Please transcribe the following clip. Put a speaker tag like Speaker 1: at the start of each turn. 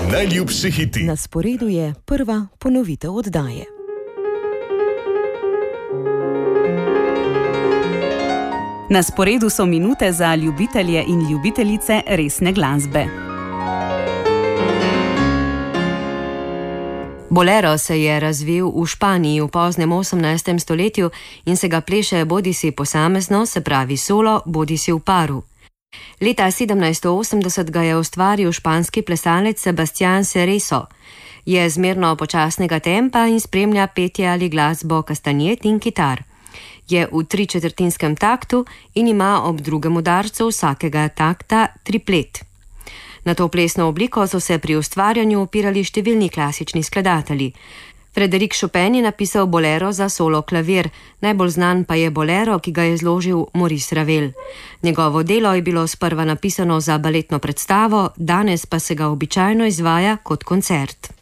Speaker 1: Najljubši hiti.
Speaker 2: Na sporedu je prva ponovitev oddaje.
Speaker 3: Na sporedu so minute za ljubitelje in ljubiteljice resne glasbe.
Speaker 4: Bolero se je razvil v Španiji v poznem 18. stoletju in se ga pleše bodisi posamezno, se pravi solo, bodisi v paru. Leta 1780 ga je ustvaril španski plesalec Sebastián Cerezo. Je zmerno počasnega tempa in spremlja petje ali glasbo kastanjet in kitar. Je v 3/4 taktu in ima ob drugem udarcu vsakega takta triplet. Na to plesno obliko so se pri ustvarjanju opirali številni klasični skladatelji. Frédéric Chopin je napisal bolero za solo klavir, najbolj znan pa je bolero, ki ga je zložil Maurice Ravel. Njegovo delo je bilo sprva napisano za baletno predstavo, danes pa se ga običajno izvaja kot koncert.